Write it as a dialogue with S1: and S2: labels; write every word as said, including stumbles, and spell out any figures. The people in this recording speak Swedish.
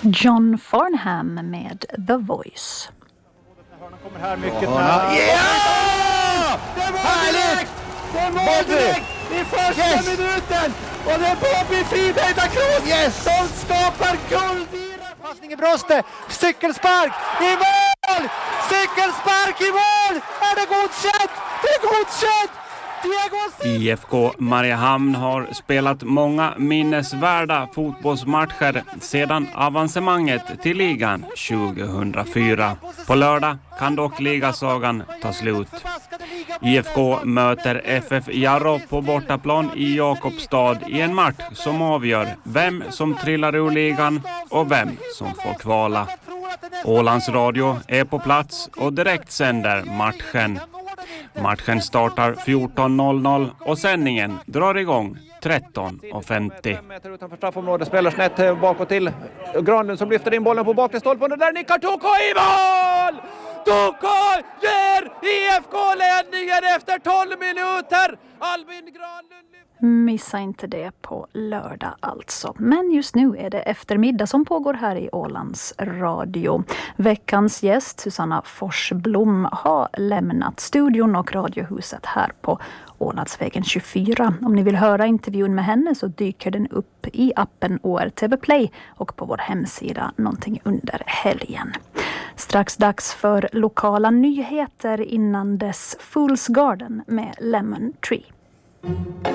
S1: John Farnham med The Voice.
S2: Kommer här mycket nära. Ja! Det var direkt! Det var direkt i första yes. minuten! Och det är Bobby Friberg da Cruz yes. som skapar guld i passning i bröstet. Cykelspark i mål! Cykelspark i mål! Är det godkänt? Det är godkänt!
S3: I F K Mariehamn har spelat många minnesvärda fotbollsmatcher sedan avancemanget till ligan tjugohundrafyra. På lördag kan dock ligasagan ta slut. I F K möter F F Jarro på bortaplan i Jakobstad i en match som avgör vem som trillar ur ligan och vem som får kvala. Ålands Radio är på plats och direkt sänder matchen. Matchen startar fjorton noll noll och sändningen drar igång tretton femtio.
S2: Meter utanför straffområdet, spelar snett bakåt till Granlund som lyfter in bollen på bakre stolpen och där nickar Toko i mål! Toko ger I F K ledningen efter tolv minuter! Albin Granlund...
S1: Missa inte det på lördag alltså. Men just nu är det eftermiddag som pågår här i Ålands Radio. Veckans gäst Susanna Forsblom har lämnat studion och radiohuset här på Ålandsvägen tjugofyra. Om ni vill höra intervjun med henne så dyker den upp i appen O R T V Play och på vår hemsida någonting under helgen. Strax dags för lokala nyheter innan dess Fool's Garden med Lemon Tree.